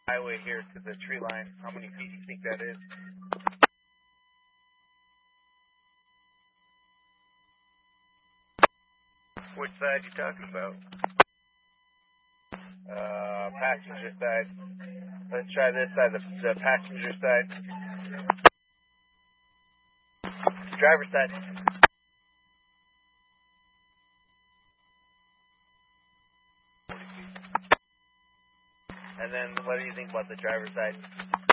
highway here to the tree line. How many feet do you think that is? Which side you talking about? Passenger side. Let's try this side, the passenger side. Driver side. And then what do you think about the driver's side?